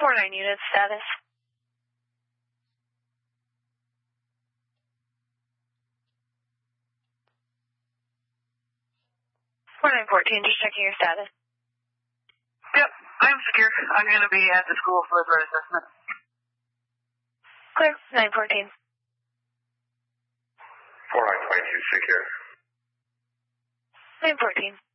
49 units status. 4914, just checking your status. Yep, I'm secure. I'm going to be at the school for a threat assessment. Clear, 914. 4922 secure. 914.